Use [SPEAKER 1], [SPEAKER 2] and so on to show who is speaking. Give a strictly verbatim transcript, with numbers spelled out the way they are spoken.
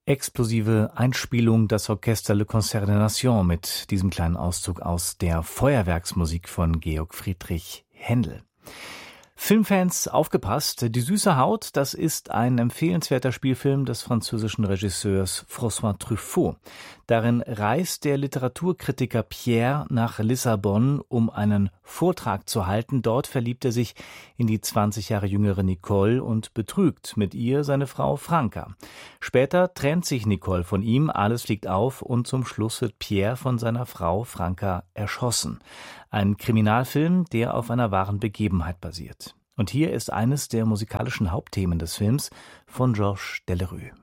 [SPEAKER 1] Explosive Einspielung, das Orchester Le Concert des Nations mit diesem kleinen Auszug aus der Feuerwerksmusik von Georg Friedrich Händel. Filmfans, aufgepasst! Die süße Haut, das ist ein empfehlenswerter Spielfilm des französischen Regisseurs François Truffaut. Darin reist der Literaturkritiker Pierre nach Lissabon, um einen Vortrag zu halten. Dort verliebt er sich in die zwanzig Jahre jüngere Nicole und betrügt mit ihr seine Frau Franca. Später trennt sich Nicole von ihm, alles fliegt auf und zum Schluss wird Pierre von seiner Frau Franca erschossen. Ein Kriminalfilm, der auf einer wahren Begebenheit basiert. Und hier ist eines der musikalischen Hauptthemen des Films von Georges Delerue.